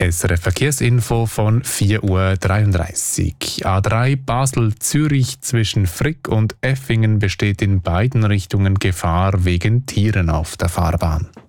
SRF Verkehrsinfo von 4:33 Uhr. A3 Basel-Zürich zwischen Frick und Effingen besteht in beiden Richtungen Gefahr wegen Tieren auf der Fahrbahn.